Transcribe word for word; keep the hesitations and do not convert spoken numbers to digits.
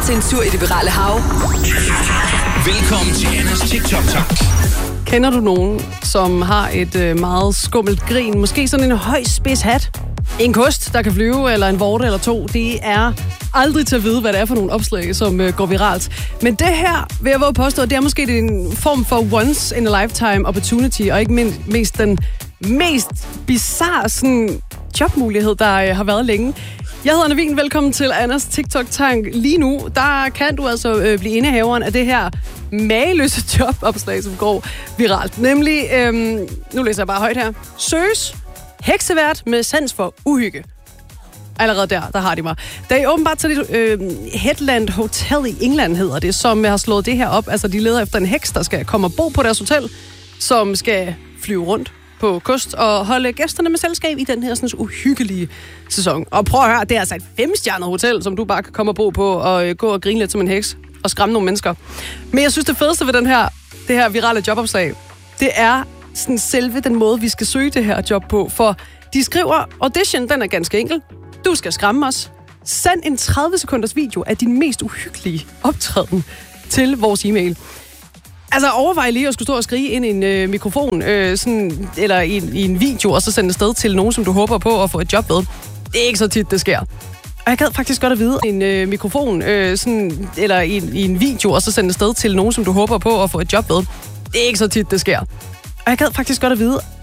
til en tur i det virale hav? Velkommen til Annas TikTok-tak. Kender du nogen, som har et øh, meget skummelt grin? Måske sådan en høj spids hat? En kost, der kan flyve, eller en vorte eller to. Det er aldrig til at vide, hvad det er for nogle opslag, som øh, går viralt. Men det her, vil jeg våge påstå, det er måske en form for once in a lifetime opportunity, og ikke mindst, mest den mest bizarre sådan, jobmulighed, der øh, har været længe. Jeg hedder Anna Wien, velkommen til Annas TikTok-tank. Lige nu, der kan du altså øh, blive indehaveren af det her mageløse jobopslag, som går viralt. Nemlig, øhm, nu læser jeg bare højt her. Søges heksevært med sans for uhygge. Allerede der, der har de mig. Det er åbenbart til det øh, Headland Hotel i England, hedder det, som har slået det her op. Altså, de leder efter en heks, der skal komme og bo på deres hotel, som skal flyve rundt på kyst og holde gæsterne med selskab i den her sådan uhyggelige sæson. Og prøv at høre, det er altså et femstjernet hotel, som du bare kan komme og bo på og øh, gå og grine lidt som en heks og skræmme nogle mennesker. Men jeg synes, det fedeste ved den her, det her virale jobopslag, det er sådan selve den måde, vi skal søge det her job på. For de skriver, audition, den er ganske enkel. Du skal skræmme os. Send en tredive sekunders video af din mest uhyggelige optræden til vores e-mail. Altså overvej lige at skulle stå og skrige ind i en øh, mikrofon, øh, sådan, eller i, i en video, og så sende det sted til nogen, som du håber på at få et job ved. Det er ikke så tit, det sker. Og jeg gad faktisk godt at vide, en øh, mikrofon, øh, sådan, eller i, i en video, og så sende det sted til nogen, som du håber på at få et job ved. Det er ikke så tit, det sker. Og jeg gad faktisk godt at vide,